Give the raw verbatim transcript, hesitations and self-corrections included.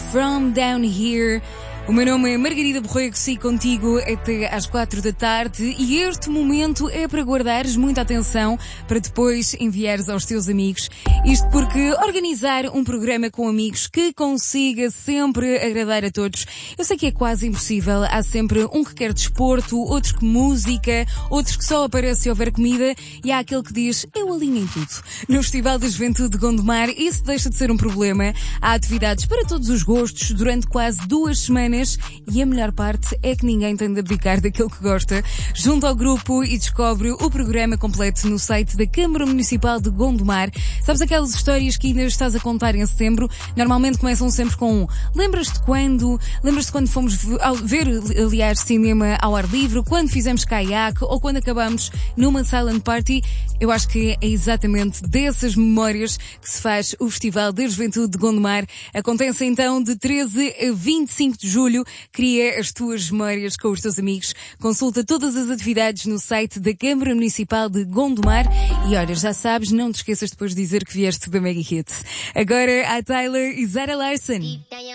From Down Here. O meu nome é Margarida Borrego, sigo contigo até às quatro da tarde e este momento é para guardares muita atenção para depois enviares aos teus amigos. Isto porque organizar um programa com amigos que consiga sempre agradar a todos, eu sei que é quase impossível. Há sempre um que quer desporto, outros que música, outros que só aparece se houver comida e há aquele que diz, eu alinho em tudo. No Festival da Juventude de Gondomar isso deixa de ser um problema. Há atividades para todos os gostos durante quase duas semanas. E a melhor parte é que ninguém tem de abdicar daquilo que gosta. Junta ao grupo e descobre o programa completo no site da Câmara Municipal de Gondomar. Sabes aquelas histórias que ainda estás a contar em setembro? Normalmente começam sempre com um lembras-te quando? Lembras-te quando fomos ver, aliás, cinema ao ar livre? Quando fizemos caiaque? Ou quando acabamos numa silent party? Eu acho que é exatamente dessas memórias que se faz o Festival da Juventude de Gondomar. Acontece então de treze a vinte e cinco de julho. Cria as tuas memórias com os teus amigos. Consulta todas as atividades no site da Câmara Municipal de Gondomar. E olha, já sabes, não te esqueças depois de dizer que vieste da Mega Hit. Agora a Tyler e Zara Larson.